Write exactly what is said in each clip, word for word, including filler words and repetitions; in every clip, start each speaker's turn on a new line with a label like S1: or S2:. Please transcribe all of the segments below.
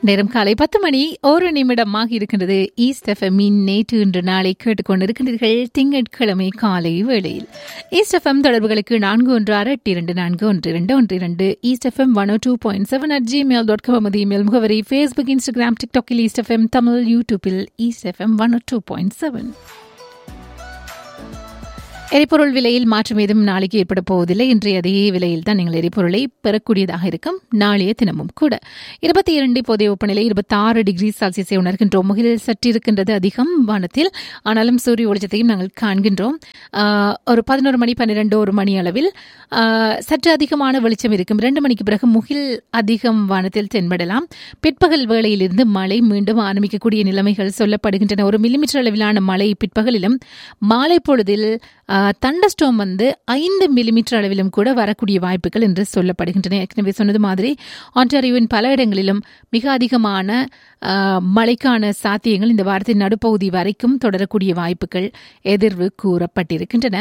S1: நேரம் காலை பத்து மணி ஒரு நிமிடமாக இருக்கின்றது. ஈஸ்ட் எஃப்எம்மின் நேற்று இன்று நாளை கேட்டுக்கொண்டிருக்கின்றீர்கள். திங்கட்கிழமை காலை வேளையில் ஈஸ்ட் எஃப்எம் தொடர்புகளுக்கு நான்கு ஒன்று ஆறு எட்டு இரண்டு நான்கு ஒன்று இரண்டு ஒன்று இரண்டு east FM one two point seven at Gmail dot com எமது இமெயில் முகவரி. Facebook, Instagram, டிக்டாக்கில் east FM Tamil, யூடியூப்பில் east FM one two point seven. எரிபொருள் விலையில் மாற்றம் ஏதும் நாளைக்கு ஏற்பட போவதில்லை. இன்றைய அதே விலையில் தான் நீங்கள் எரிபொருளை பெறக்கூடியதாக இருக்கும். நாளைய தினமும் கூட இருபத்தி இரண்டு இப்போதைய வெப்பநிலை இருபத்தி ஆறு டிகிரி செல்சியஸை உணர்கின்றோம். முகில் சற்று இருக்கின்றது அதிகம் வானத்தில், ஆனாலும் சூரிய ஒளிச்சத்தையும் நாங்கள் காண்கின்றோம். ஒரு பதினோரு மணி பன்னிரண்டு ஒரு மணி அளவில் சற்று அதிகமான வெளிச்சம் இருக்கும். இரண்டு மணிக்கு பிறகு முகில் அதிகம் வானத்தில் தென்படலாம். பிற்பகல் வேளையிலிருந்து மழை மீண்டும் ஆரம்பிக்கக்கூடிய நிலைமைகள் சொல்லப்படுகின்றன. ஒரு மில்லிமீட்டர் அளவிலான மழை பிற்பகலிலும், மாலை பொழுதில் தண்டர்ஸ்டோம் வந்து ஐந்து மில்லிமீட்டர் அளவிலும் கூட வரக்கூடிய வாய்ப்புகள் என்று சொல்லப்படுகின்றன. ஏற்கனவே சொன்னது மாதிரி ஆன்டாரியோவின் பல இடங்களிலும் மிக அதிகமான மழைக்கான சாத்தியங்கள் இந்த வாரத்தின் நடுப்பகுதி வரைக்கும் தொடரக்கூடிய வாய்ப்புகள் எதிர்வு கூறப்பட்டிருக்கின்றன.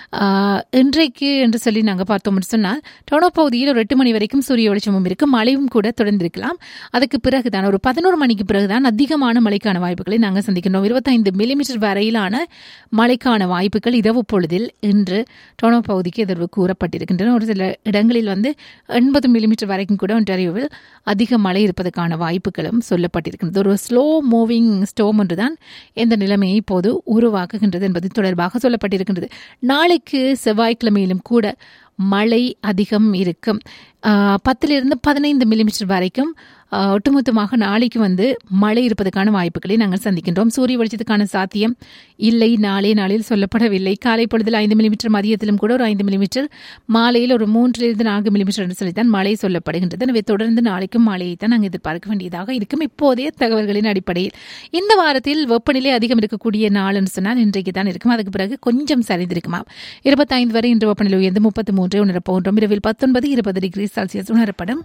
S1: இன்றைக்கு என்று சொல்லி நாங்கள் பார்த்தோம் சொன்னால் டொரண்டோ பகுதியில் ஒரு எட்டு மணி வரைக்கும் சூரிய வெளிச்சமும் இருக்கும், மழையும் கூட தொடர்ந்திருக்கலாம். அதுக்கு பிறகுதான் ஒரு பதினோரு மணிக்கு பிறகுதான் அதிகமான மழைக்கான வாய்ப்புகளை நாங்கள் சந்திக்கின்றோம். இருபத்தைந்து மில்லிமீட்டர் வரையிலான மழைக்கான வாய்ப்புகள் இரவு பொழுதில் இன்று டொரண்டோ பகுதிக்கு எதிர்வு கூறப்பட்டிருக்கின்றன. ஒரு சில இடங்களில் வந்து எண்பது மில்லிமீட்டர் வரைக்கும் கூட ஒன்டாரியோவில் அதிக மழை இருப்பதற்கான வாய்ப்புகளும் சொல்லப்பட்டிருக்கிறது. ஒரு ஸ்லோ மூவிங் ஸ்டோம் ஒன்றுதான் இந்த நிலைமையை இப்போது உருவாக்குகின்றது என்பது தொடர்பாக சொல்லப்பட்டிருக்கின்றது. நாளைக்கு செவ்வாய்க்கிழமையிலும் கூட மழை அதிகம் இருக்கும். பத்திலிருந்து பதினைந்து மில்லிமீட்டர் வரைக்கும் ஒட்டுமொத்தமாக நாளைக்கு வந்து மழை இருப்பதற்கான வாய்ப்புகளை நாங்கள் சந்திக்கின்றோம். சூரிய வெளிச்சத்துக்கான சாத்தியம் இல்லை, நாளே நாளில் சொல்லப்படவில்லை. காலை பொழுதில் ஐந்து மில்லிமீட்டர், மதியத்திலும் கூட ஒரு ஐந்து மில்லிமீட்டர், மாலையில் ஒரு மூன்றிலிருந்து நான்கு மில்லிமீட்டர் என்று சொல்லித்தான் மழை சொல்லப்படுகின்றது. எனவே தொடர்ந்து நாளைக்கும் மழையை தான் நாங்கள் எதிர்பார்க்க வேண்டியதாக இருக்கும். இப்போதைய தகவல்களின் அடிப்படையில் இந்த வாரத்தில் வெப்பநிலை அதிகம் இருக்கக்கூடிய நாள் என்று சொன்னால் இன்றைக்கு தான் இருக்கும். அதுக்கு பிறகு கொஞ்சம் சரிந்திருக்குமா. இருபத்தைந்து வரை இன்று வெப்பநிலை உயர்ந்து முப்பத்தி மூன்று உணரப்போகின்றோம். இரவில் பத்தொன்பது இருபது டிகிரி செல்சியஸ் உணரப்படும்.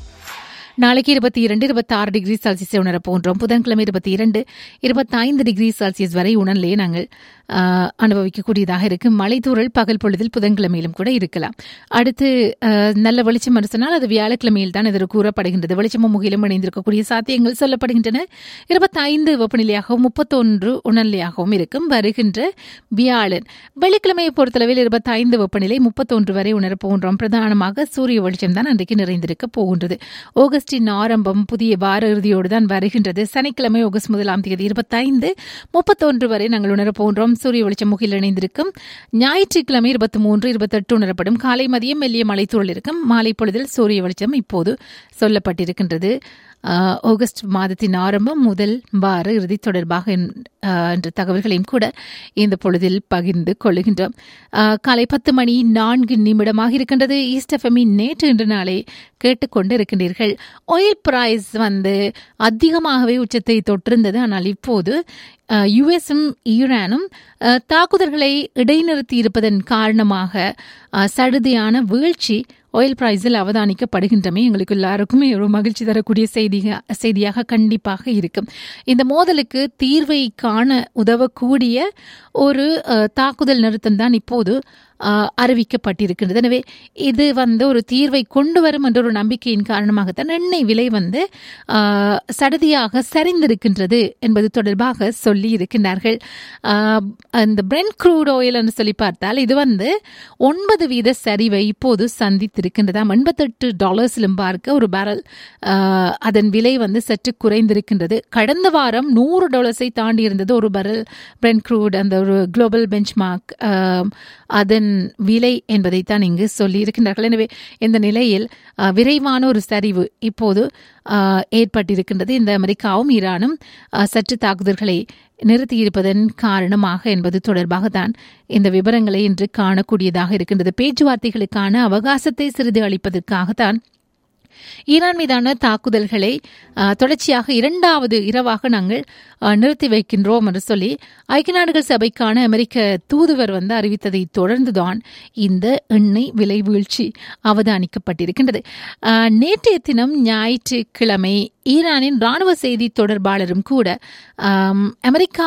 S1: நாளைக்கு இருபத்தி இரண்டு இருபத்தி ஆறு டிகிரி செல்சியஸை உணரப் போகின்றோம். புதன்கிழமை இருபத்தி இரண்டு இருபத்தி ஐந்து டிகிரி செல்சியஸ் வரை உணர்நிலையை நாங்கள் அனுபவிக்கக்கூடியதாக இருக்கும். மழைத்தூறல் பகல் பொழுதில் புதன்கிழமையிலும் கூட இருக்கலாம். அடுத்து நல்ல வெளிச்சம் என்று சொன்னால் அது வியாழக்கிழமையில் தான் எதிர் கூறப்படுகின்றது. வெளிச்சமும் முகிலும் இணைந்திருக்கக்கூடிய சாத்தியங்கள் சொல்லப்படுகின்றன. இருபத்தி ஐந்து வெப்பநிலையாகவும் முப்பத்தொன்று உணர்நிலையாகவும் இருக்கும் வருகின்ற வியாழன். வெள்ளிக்கிழமையை பொறுத்தளவில் இருபத்தி ஐந்து வெப்பநிலை முப்பத்தொன்று வரை உணரப் போகின்றோம். பிரதானமாக சூரிய வெளிச்சம் தான் அன்றைக்கு நிறைந்திருக்க போகின்றது. ஆகஸ்டின் ஆரம்பம் புதிய வார இறுதியோடு தான் வருகின்றது. சனிக்கிழமை ஆகஸ்ட் முதலாம் தேதி இருபத்தைந்து முப்பத்தொன்று வரை நாங்கள் உணரப் போகின்றோம். சூரிய வெளிச்சம் முகில் இணைந்திருக்கும். ஞாயிற்றுக்கிழமை இருபத்தி மூன்று இருபத்தி எட்டு உணரப்படும். காலை மதியம் மெல்லிய மழைத்தூறல் இருக்கும். மாலை பொழுதில் சூரிய வெளிச்சம் இப்போது சொல்லப்பட்டிருக்கின்றது. ஆகஸ்ட் மாதத்தின் ஆரம்பம் முதல் வார இறுதி தொடர்பாக என்ற தகவல்களையும் கூட இந்த பொழுதில் பகிர்ந்து கொள்ளுகின்றோம். காலை பத்து மணி நான்கு நிமிடமாக இருக்கின்றது. ஈஸ்ட் எஃப்எம்மின் நேற்று இன்று நாளை கேட்டுக்கொண்டு இருக்கின்றீர்கள். ஆயில் பிரைஸ் வந்து அதிகமாகவே உச்சத்தை தொற்றிருந்தது. ஆனால் இப்போது யுஎஸும் ஈரானும் தாக்குதல்களை இடைநிறுத்தி இருப்பதன் காரணமாக சடுதியான வீழ்ச்சி ஆயில் பிரைஸில் அவதானிக்கப்படுகின்றமே எங்களுக்கு எல்லாருக்குமே ஒரு மகிழ்ச்சி தரக்கூடிய செய்தி செய்தியாக கண்டிப்பாக இருக்கும். இந்த மோதலுக்கு தீர்வை காண உதவக்கூடிய ஒரு தாக்குதல் நிறுத்தம் தான் இப்போது அறிவிக்கப்பட்டிருக்கின்றது. எனவே இது வந்து ஒரு தீர்வை கொண்டு வரும் என்ற ஒரு நம்பிக்கையின் காரணமாகத்தான் எண்ணெய் விலை வந்து சடுதியாக சரிந்திருக்கின்றது என்பது தொடர்பாக சொல்லி இருக்கின்றார்கள். இந்த பிரெண்ட் க்ரூட் ஆயில் என்று சொல்லி பார்த்தால் இது வந்து ஒன்பது வீத சரிவை இப்போது சந்தித்திருக்கின்றதாம். எண்பத்தெட்டு டாலர்ஸிலும் பார்க்க ஒரு பேரல் அதன் விலை வந்து சற்று குறைந்திருக்கின்றது. கடந்த வாரம் நூறு டாலர்ஸை தாண்டி இருந்தது ஒரு பேரல் பிரெண்ட் க்ரூட், அந்த ஒரு குளோபல் பெஞ்ச்மார்க் அதன் விலை என்பதைத்தான் இங்கு சொல்லி இருக்கின்றார்கள். எனவே இந்த நிலையில் விரைவான ஒரு சரிவு இப்போது ஏற்பட்டிருக்கின்றது. இந்த அமெரிக்காவும் ஈரானும் சற்று தாக்குதல்களை நிறுத்தியிருப்பதன் காரணமாக என்பது தொடர்பாக தான் இந்த விவரங்களை இன்று காணக்கூடியதாக இருக்கின்றது. பேச்சுவார்த்தைகளுக்கான அவகாசத்தை சிறிது அளிப்பதற்காகத்தான் ஈரான் மீதான தாக்குதல்களை தொடர்ச்சியாக இரண்டாவது இரவாக நாங்கள் நிறுத்தி வைக்கின்றோம் என்று சொல்லி ஐக்கிய நாடுகள் சபைக்கான அமெரிக்க தூதுவர் வந்து அறிவித்ததை தொடர்ந்துதான் இந்த எண்ணெய் விலை வீழ்ச்சி அவதானிக்கப்பட்டிருக்கின்றது. நேற்றைய தினம் ஞாயிற்றுக்கிழமை ஈரானின் ராணுவ செய்தி தொடர்பாளரும் கூட அமெரிக்கா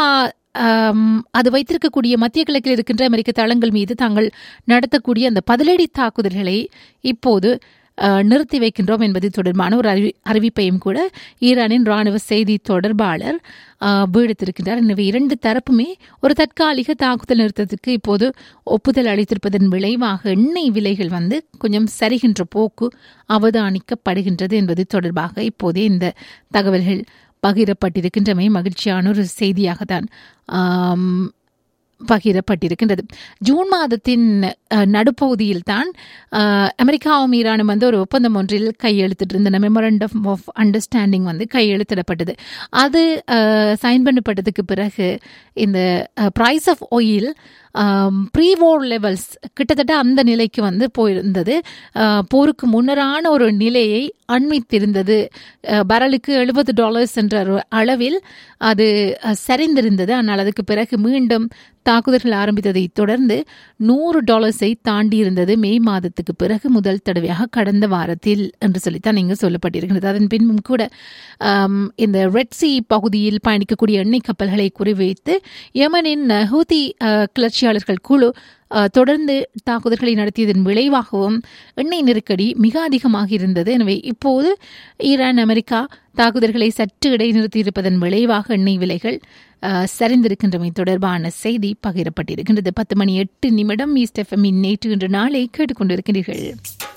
S1: அது வைத்திருக்கக்கூடிய மத்திய கிழக்கில் இருக்கின்ற அமெரிக்க தளங்கள் மீது தாங்கள் நடத்தக்கூடிய அந்த பதிலடி தாக்குதல்களை இப்போது நிறுத்தி வைக்கின்றோம் என்பது தொடர்பான ஒரு அறிவி அறிவிப்பையும் கூட ஈரானின் ராணுவ செய்தி தொடர்பாளர் விடுத்திருக்கின்றார். எனவே இரண்டு தரப்புமே ஒரு தற்காலிக தாக்குதல் நிறுத்தத்துக்கு இப்போது ஒப்புதல் அளித்திருப்பதன் விளைவாக எண்ணெய் விலைகள் வந்து கொஞ்சம் சரிகின்ற போக்கு அவதானிக்கப்படுகின்றது என்பது தொடர்பாக இப்போதே இந்த தகவல்கள் பகிரப்பட்டிருக்கின்றமை மகிழ்ச்சியான ஒரு செய்தியாகத்தான் பகிரப்பட்டிருக்கின்றது. ஜூன் மாதத்தின் நடுப்பகுதியில் தான் அமெரிக்காவும் ஈரானும் வந்து ஒரு ஒப்பந்தம் ஒன்றில் கையெழுத்திட்டு இருந்த மெமரண்டம் ஆஃப் அண்டர்ஸ்டாண்டிங் வந்து கையெழுத்திடப்பட்டது. அது சைன் பண்ணப்பட்டதுக்கு பிறகு இந்த price of oil pre war levels கிட்டத்தட்ட அந்த நிலைக்கு வந்து போயிருந்தது. போருக்கு முன்னரான ஒரு நிலையை அண்மித்திருந்தது. பரலுக்கு எழுபது டாலர்ஸ் என்ற அளவில் அது சரிந்திருந்தது. ஆனால் அதுக்கு பிறகு மீண்டும் தாக்குதல்கள் ஆரம்பித்ததை தொடர்ந்து நூறு டாலர்ஸை தாண்டி இருந்தது மே மாதத்துக்கு பிறகு முதல் தடவையாக கடந்த வாரத்தில் என்று சொல்லித்தான் இங்கு சொல்லப்பட்டிருக்கிறது. அதன் பின்பும் கூட இந்த ரெட் சி பகுதியில் பயணிக்கக்கூடிய எண்ணெய் கப்பல்களை குறிவைத்து யமனின் ஹூதி கிளர்ச்சியாளர்கள் குழு தொடர்ந்து தாக்குதல்களை நடத்தியதன் விளைவாகவும் எண்ணெய் நெருக்கடி மிக அதிகமாக இருந்தது. எனவே இப்போது ஈரான் அமெரிக்கா தாக்குதல்களை சற்று இடைநிறுத்தியிருப்பதன் விளைவாக எண்ணெய் விலைகள் சரிந்திருக்கின்றமை தொடர்பான செய்தி பகிரப்பட்டிருக்கின்றது. பத்து மணி எட்டு நிமிடம் ஈஸ்ட் எஃப்எம்மின் நேற்று இன்று நாளை கேட்டுக்கொண்டிருக்கிறீர்கள்.